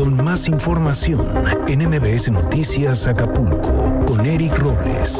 con más información en MBS Noticias Acapulco con Eric Robles.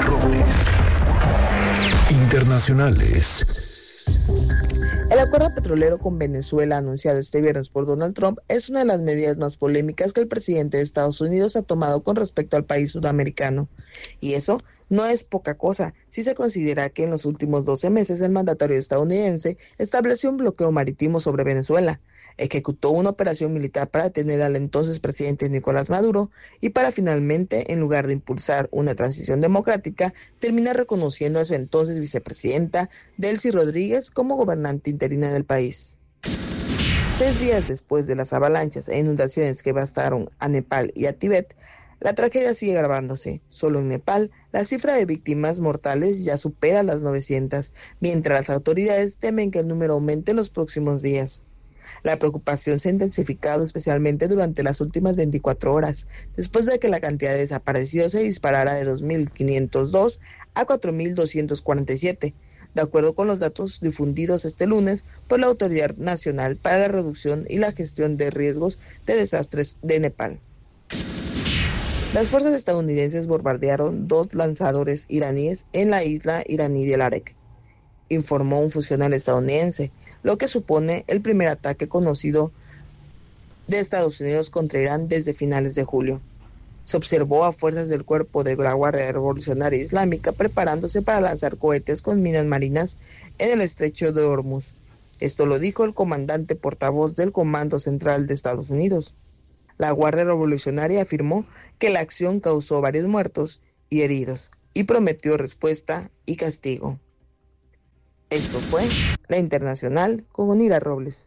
Internacionales. El acuerdo petrolero con Venezuela anunciado este viernes por Donald Trump es una de las medidas más polémicas que el presidente de Estados Unidos ha tomado con respecto al país sudamericano. Y eso no es poca cosa si se considera que en los últimos 12 meses el mandatario estadounidense estableció un bloqueo marítimo sobre Venezuela, ejecutó una operación militar para detener al entonces presidente Nicolás Maduro y para finalmente, en lugar de impulsar una transición democrática, terminar reconociendo a su entonces vicepresidenta, Delcy Rodríguez, como gobernante interina del país. 6 días después de las avalanchas e inundaciones que devastaron a Nepal y a Tíbet, la tragedia sigue agravándose. Solo en Nepal, la cifra de víctimas mortales ya supera las 900, mientras las autoridades temen que el número aumente en los próximos días. La preocupación se ha intensificado especialmente durante las últimas 24 horas, después de que la cantidad de desaparecidos se disparara de 2.502 a 4.247, de acuerdo con los datos difundidos este lunes por la Autoridad Nacional para la Reducción y la Gestión de Riesgos de Desastres de Nepal. Las fuerzas estadounidenses bombardearon 2 lanzadores iraníes en la isla iraní de Alarek, informó un funcionario estadounidense, lo que supone el primer ataque conocido de Estados Unidos contra Irán desde finales de julio. Se observó a fuerzas del cuerpo de la Guardia Revolucionaria Islámica preparándose para lanzar cohetes con minas marinas en el estrecho de Hormuz. Esto lo dijo el comandante portavoz del Comando Central de Estados Unidos. La Guardia Revolucionaria afirmó que la acción causó varios muertos y heridos y prometió respuesta y castigo. Esto fue La Internacional con Onira Robles.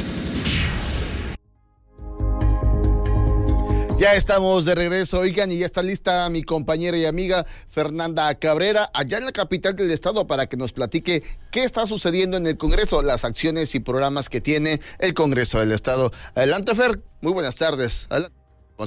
Ya estamos de regreso, oigan, y ya está lista mi compañera y amiga Fernanda Cabrera, allá en la capital del estado, para que nos platique qué está sucediendo en el Congreso, las acciones y programas que tiene el Congreso del Estado. Adelante, Fer, muy buenas tardes. Adelante.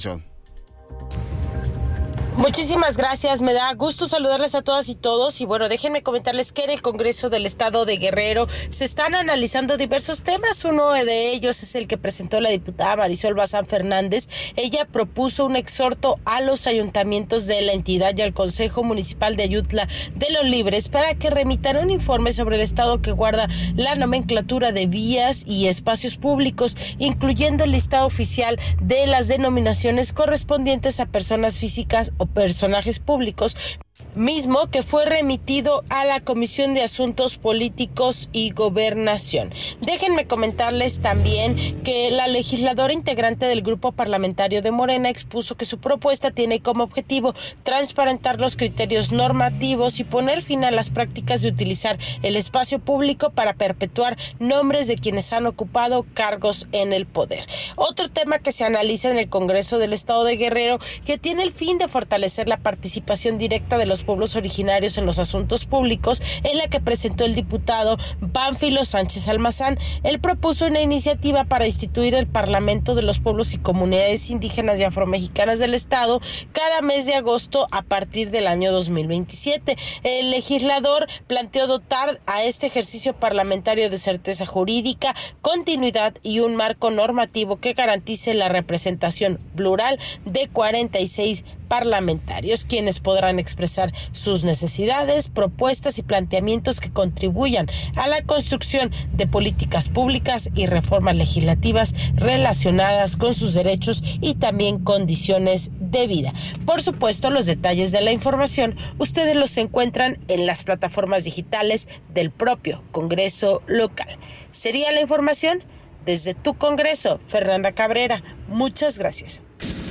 Muchísimas gracias, me da gusto saludarles a todas y todos y bueno, déjenme comentarles que en el Congreso del Estado de Guerrero se están analizando diversos temas. Uno de ellos es el que presentó la diputada Marisol Bazán Fernández. Ella propuso un exhorto a los ayuntamientos de la entidad y al Consejo Municipal de Ayutla de los Libres para que remitan un informe sobre el estado que guarda la nomenclatura de vías y espacios públicos, incluyendo el listado oficial de las denominaciones correspondientes a personas físicas o personajes públicos, mismo que fue remitido a la Comisión de Asuntos Políticos y Gobernación. Déjenme comentarles también que la legisladora integrante del grupo parlamentario de Morena expuso que su propuesta tiene como objetivo transparentar los criterios normativos y poner fin a las prácticas de utilizar el espacio público para perpetuar nombres de quienes han ocupado cargos en el poder. Otro tema que se analiza en el Congreso del Estado de Guerrero, que tiene el fin de fortalecer la participación directa de los pueblos originarios en los asuntos públicos, es la que presentó el diputado Pánfilo Sánchez Almazán. Él propuso una iniciativa para instituir el Parlamento de los Pueblos y Comunidades Indígenas y Afromexicanas del Estado cada mes de agosto a partir del año 2027. El legislador planteó dotar a este ejercicio parlamentario de certeza jurídica, continuidad y un marco normativo que garantice la representación plural de 46 parlamentarios, quienes podrán expresar sus necesidades, propuestas y planteamientos que contribuyan a la construcción de políticas públicas y reformas legislativas relacionadas con sus derechos y también condiciones de vida. Por supuesto, los detalles de la información ustedes los encuentran en las plataformas digitales del propio Congreso local. Sería la información desde tu Congreso, Fernanda Cabrera. Muchas gracias.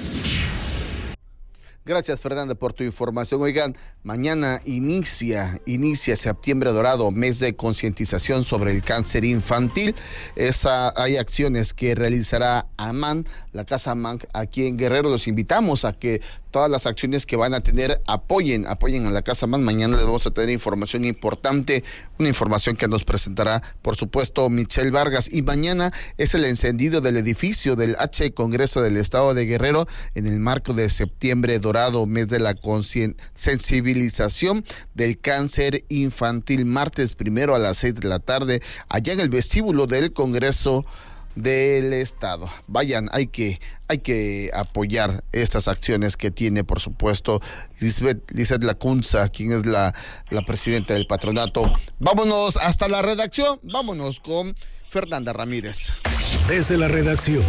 Gracias, Fernanda, por tu información. Oigan, mañana inicia Septiembre Dorado, mes de concientización sobre el cáncer infantil. Hay acciones que realizará AMAN, la Casa AMAN aquí en Guerrero. Los invitamos a que todas las acciones que van a tener apoyen a la Casa AMAN. Mañana les vamos a tener información importante, una información que nos presentará, por supuesto, Michelle Vargas. Y mañana es el encendido del edificio del H Congreso del Estado de Guerrero en el marco de Septiembre Dorado, mes de la sensibilización del cáncer infantil, martes 1 a las 6 de la tarde, allá en el vestíbulo del Congreso del estado. Vayan, hay que apoyar estas acciones que tiene, por supuesto, Lisbeth Lacunza, quien es la presidenta del patronato. Vámonos hasta la redacción, vámonos con Fernanda Ramírez. Desde la redacción.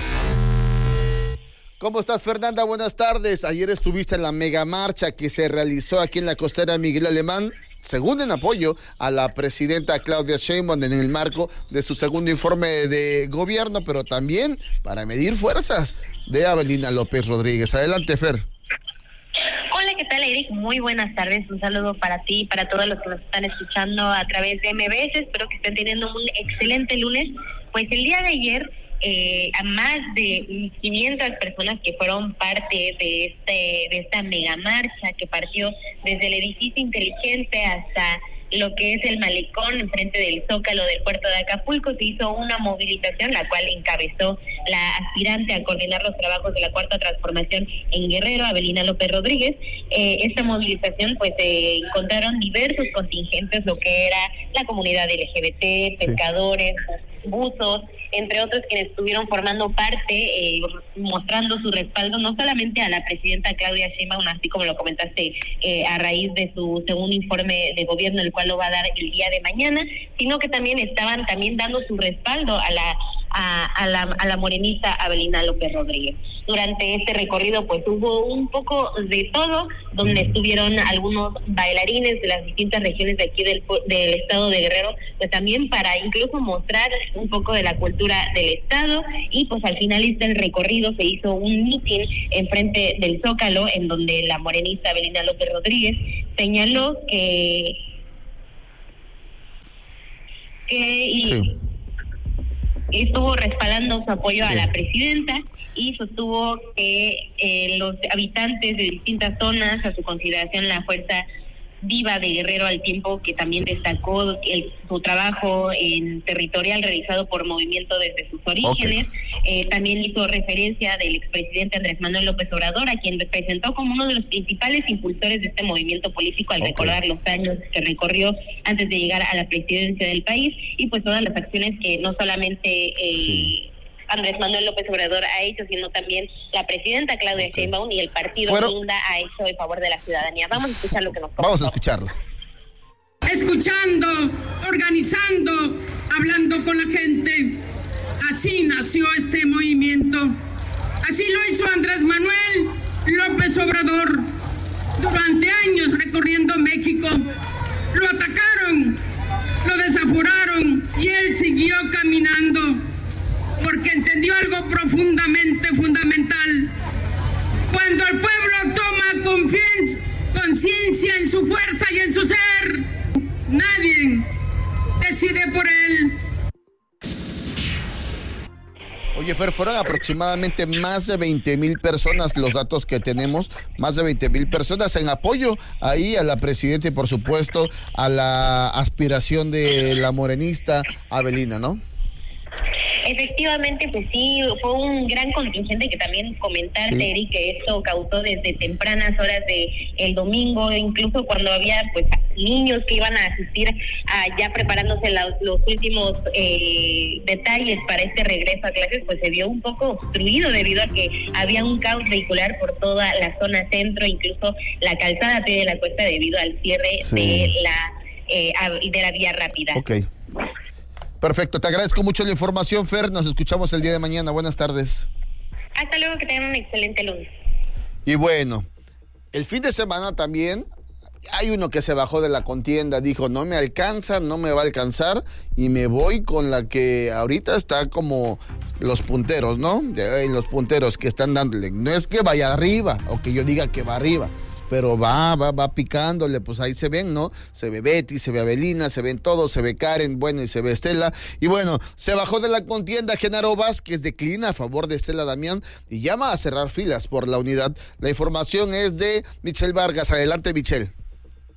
¿Cómo estás, Fernanda? Buenas tardes. Ayer estuviste en la mega marcha que se realizó aquí en la costera Miguel Alemán, según en apoyo a la presidenta Claudia Sheinbaum en el marco de su segundo informe de gobierno, pero también para medir fuerzas de Avelina López Rodríguez. Adelante, Fer. Hola, ¿qué tal, Eric? Muy buenas tardes. Un saludo para ti y para todos los que nos están escuchando a través de MBS. Espero que estén teniendo un excelente lunes. Pues el día de ayer, a más de 500 personas que fueron parte de esta mega marcha que partió desde el edificio inteligente hasta lo que es el malecón enfrente del Zócalo del puerto de Acapulco. Se hizo una movilización, la cual encabezó la aspirante a coordinar los trabajos de la Cuarta Transformación en Guerrero, Avelina López Rodríguez. Esta movilización, pues, encontraron diversos contingentes, lo que era la comunidad LGBT, pescadores, buzos, entre otros, quienes estuvieron formando parte, mostrando su respaldo no solamente a la presidenta Claudia Sheinbaum, así como lo comentaste, a raíz de su segundo informe de gobierno, el cual lo va a dar el día de mañana, sino que también estaban dando su respaldo a la morenista Avelina López Rodríguez. Durante este recorrido, pues, hubo un poco de todo, donde estuvieron algunos bailarines de las distintas regiones de aquí del estado de Guerrero, pues también para incluso mostrar un poco de la cultura del estado. Y pues al finalizar el recorrido se hizo un mitin enfrente del Zócalo, en donde la morenista Avelina López Rodríguez señaló que Sí. estuvo respaldando su apoyo a la presidenta y sostuvo que los habitantes de distintas zonas, a su consideración la fuerza viva de Guerrero, al tiempo que también destacó su trabajo en territorial realizado por Movimiento desde sus orígenes. También hizo referencia del expresidente Andrés Manuel López Obrador, a quien representó como uno de los principales impulsores de este movimiento político, al recordar los años que recorrió antes de llegar a la presidencia del país, y pues todas las acciones que no solamente Andrés Manuel López Obrador ha hecho, sino también la presidenta Claudia Sheinbaum y el partido Linda ha hecho en favor de la ciudadanía. Vamos a escuchar lo que nos comentó. Vamos a escucharlo. Escuchando, organizando, hablando con la gente. Así nació este movimiento. Así lo hizo Andrés Manuel López Obrador. Durante años recorriendo México, lo atacaron, lo desaforaron y él siguió caminando, porque entendió algo profundamente fundamental. Cuando el pueblo toma conciencia en su fuerza y en su ser, nadie decide por él. Oye, Fer, fueron aproximadamente más de 20,000 personas, los datos que tenemos, más de 20,000 personas en apoyo ahí a la presidenta y, por supuesto, a la aspiración de la morenista Avelina, ¿no? Efectivamente, pues sí, fue un gran contingente, que también comentarte, Eric, que esto causó desde tempranas horas de el domingo, incluso cuando había pues niños que iban a asistir ya preparándose los últimos detalles para este regreso a clases, pues se vio un poco obstruido debido a que había un caos vehicular por toda la zona centro, incluso la calzada Pie de la Cuesta, debido al cierre de la vía rápida. Okay. Perfecto, te agradezco mucho la información, Fer. Nos escuchamos el día de mañana. Buenas tardes. Hasta luego, que tengan un excelente lunes. Y bueno, el fin de semana también hay uno que se bajó de la contienda, dijo, no me alcanza, no me va a alcanzar, y me voy con la que ahorita está como los punteros, ¿no? Los punteros que están dándole. No es que vaya arriba o que yo diga que va arriba, pero va picándole, pues ahí se ven, ¿no? Se ve Betty, se ve Avelina, se ven todos, se ve Karen, bueno, y se ve Estela. Y bueno, se bajó de la contienda. Genaro Vázquez declina a favor de Estela Damián y llama a cerrar filas por la unidad. La información es de Michelle Vargas. Adelante, Michelle.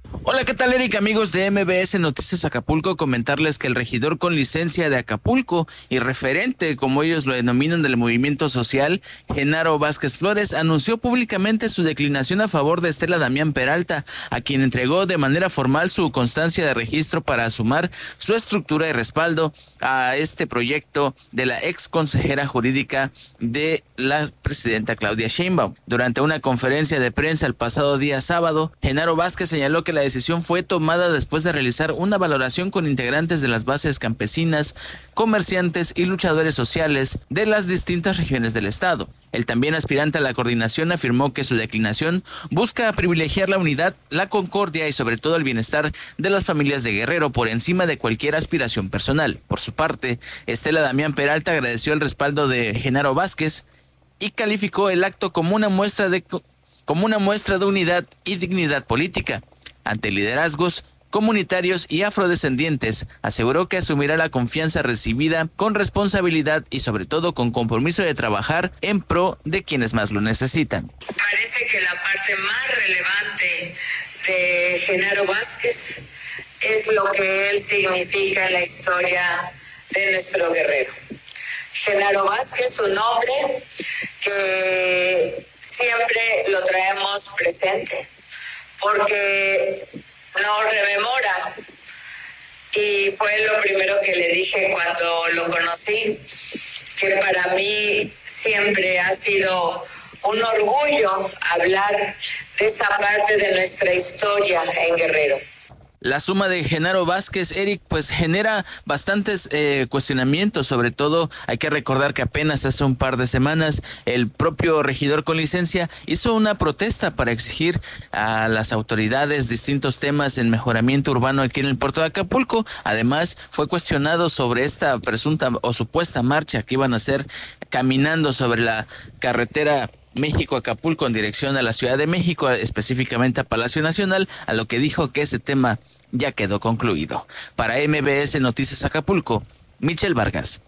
Hola, ¿qué tal, Eric? Amigos de MBS Noticias Acapulco, comentarles que el regidor con licencia de Acapulco y referente, como ellos lo denominan, del movimiento social, Genaro Vázquez Flores, anunció públicamente su declinación a favor de Estela Damián Peralta, a quien entregó de manera formal su constancia de registro para sumar su estructura y respaldo a este proyecto de la ex consejera jurídica de la presidenta Claudia Sheinbaum. Durante una conferencia de prensa el pasado día sábado, Genaro Vázquez señaló que la decisión fue tomada después de realizar una valoración con integrantes de las bases campesinas, comerciantes y luchadores sociales de las distintas regiones del estado. El también aspirante a la coordinación afirmó que su declinación busca privilegiar la unidad, la concordia y sobre todo el bienestar de las familias de Guerrero por encima de cualquier aspiración personal. Por su parte, Estela Damián Peralta agradeció el respaldo de Genaro Vázquez y calificó el acto como una muestra de unidad y dignidad política. Ante liderazgos comunitarios y afrodescendientes, aseguró que asumirá la confianza recibida con responsabilidad y sobre todo con compromiso de trabajar en pro de quienes más lo necesitan. Parece que la parte más relevante de Genaro Vázquez es lo que él significa en la historia de nuestro Guerrero. Genaro Vázquez, un hombre que siempre lo traemos presente, porque nos rememora, y fue lo primero que le dije cuando lo conocí, que para mí siempre ha sido un orgullo hablar de esa parte de nuestra historia en Guerrero. La suma de Genaro Vázquez, Eric, pues genera bastantes cuestionamientos. Sobre todo hay que recordar que apenas hace un par de semanas el propio regidor con licencia hizo una protesta para exigir a las autoridades distintos temas en mejoramiento urbano aquí en el puerto de Acapulco. Además fue cuestionado sobre esta presunta o supuesta marcha que iban a hacer caminando sobre la carretera México-Acapulco en dirección a la Ciudad de México, específicamente a Palacio Nacional, a lo que dijo que ese tema ya quedó concluido. Para MBS Noticias Acapulco, Michelle Vargas.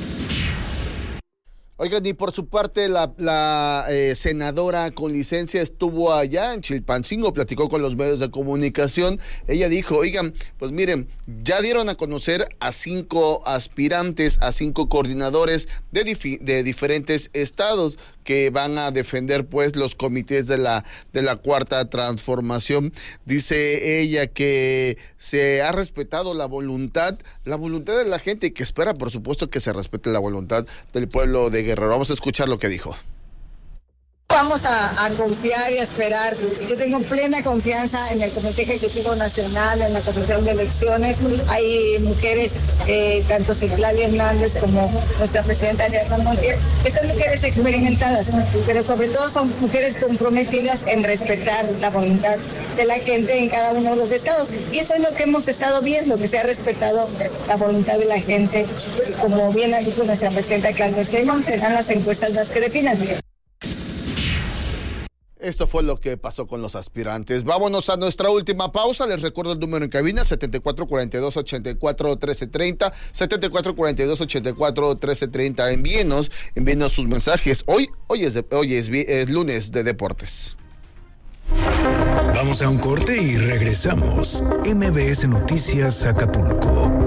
Oigan, y por su parte la senadora con licencia estuvo allá en Chilpancingo, platicó con los medios de comunicación. Ella dijo, oigan, pues miren, ya dieron a conocer a 5 aspirantes, a 5 coordinadores de diferentes estados que van a defender pues los comités de la Cuarta Transformación. Dice ella que se ha respetado la voluntad de la gente y que espera, por supuesto, que se respete la voluntad del pueblo de Guerrero. Vamos a escuchar lo que dijo. Vamos a confiar y a esperar. Yo tengo plena confianza en el Comité Ejecutivo Nacional, en la Comisión de Elecciones. Hay mujeres, tanto Citlali Hernández como nuestra presidenta Ariadna Montiel, que son mujeres experimentadas, pero sobre todo son mujeres comprometidas en respetar la voluntad de la gente en cada uno de los estados. Y eso es lo que hemos estado viendo, que se ha respetado la voluntad de la gente. Como bien ha dicho nuestra presidenta Claudia Sheinbaum, serán las encuestas las que definan. Esto fue lo que pasó con los aspirantes. Vámonos a nuestra última pausa. Les recuerdo el número en cabina, 7442-841330, 7442-841330. Envíenos sus mensajes. Hoy es lunes de deportes. Vamos a un corte y regresamos. MBS Noticias Acapulco.